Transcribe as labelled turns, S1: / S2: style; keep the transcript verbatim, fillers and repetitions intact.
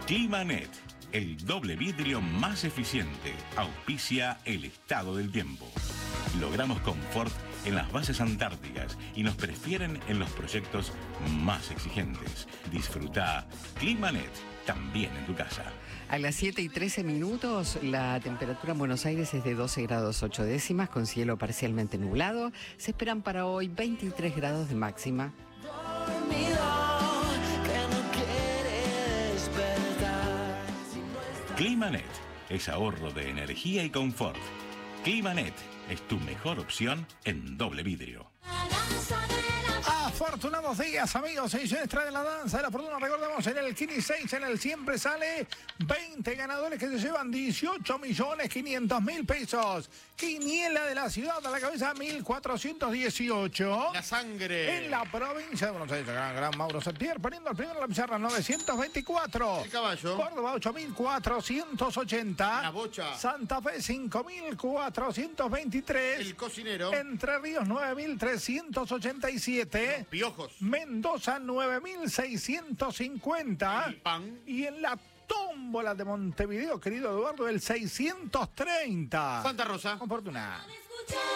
S1: Climanet, el doble vidrio más eficiente, auspicia el estado del tiempo. Logramos confort en las bases antárticas y nos prefieren en los proyectos más exigentes. Disfruta Climanet también en tu casa.
S2: A las siete y trece minutos, la temperatura en Buenos Aires es de doce grados ocho décimas, con cielo parcialmente nublado. Se esperan para hoy veintitrés grados de máxima.
S1: Climanet es ahorro de energía y confort. Climanet es tu mejor opción en doble vidrio.
S3: Afortunados días, amigos. Ediciones trae la danza de la fortuna. Recordemos, en el quinientos seis, en el siempre sale veinte ganadores que se llevan dieciocho millones quinientos mil pesos. Quiniela de la ciudad a la cabeza, mil cuatrocientos dieciocho.
S4: La sangre.
S3: En la provincia de Buenos Aires, gran, gran Mauro Septier, poniendo el primero en la pizarra, novecientos veinticuatro.
S4: El caballo.
S3: Córdoba, ocho mil cuatrocientos ochenta.
S4: La bocha.
S3: Santa Fe, cinco mil cuatrocientos veintitrés.
S4: El cocinero.
S3: Entre Ríos, nueve mil trescientos ochenta y siete.
S4: Los piojos.
S3: Mendoza, nueve mil seiscientos cincuenta.
S4: El pan.
S3: Y en la tómbola de Montevideo, querido Eduardo, el seiscientos treinta.
S4: Santa Rosa.
S3: Con fortuna.